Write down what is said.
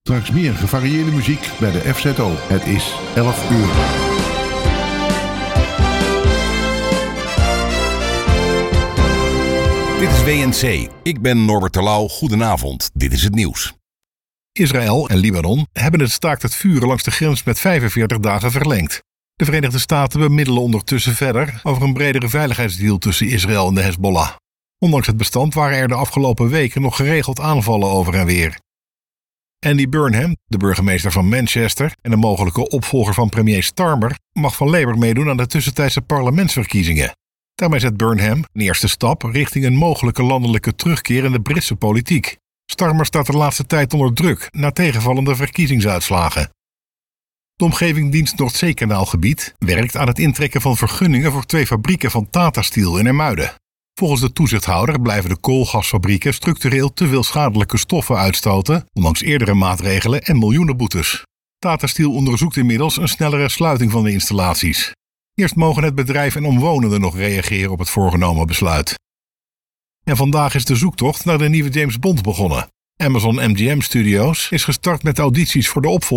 Straks meer gevarieerde muziek bij de FZO. Het is 11 uur. Dit is WNC. Ik ben Norbert Terlouw. Goedenavond. Dit is het nieuws. Israël en Libanon hebben het staakt het vuren langs de grens met 45 dagen verlengd. De Verenigde Staten bemiddelen ondertussen verder over een bredere veiligheidsdeal tussen Israël en de Hezbollah. Ondanks het bestand waren er de afgelopen weken nog geregeld aanvallen over en weer. Andy Burnham, de burgemeester van Manchester en de mogelijke opvolger van premier Starmer, mag van Labour meedoen aan de tussentijdse parlementsverkiezingen. Daarmee zet Burnham een eerste stap richting een mogelijke landelijke terugkeer in de Britse politiek. Starmer staat de laatste tijd onder druk na tegenvallende verkiezingsuitslagen. De omgevingsdienst Noordzeekanaalgebied werkt aan het intrekken van vergunningen voor 2 fabrieken van Tata Steel in IJmuiden. Volgens de toezichthouder blijven de koolgasfabrieken structureel te veel schadelijke stoffen uitstoten, ondanks eerdere maatregelen en miljoenen boetes. Tata Steel onderzoekt inmiddels een snellere sluiting van de installaties. Eerst mogen het bedrijf en omwonenden nog reageren op het voorgenomen besluit. En vandaag is de zoektocht naar de nieuwe James Bond begonnen. Amazon MGM Studios is gestart met audities voor de opvolger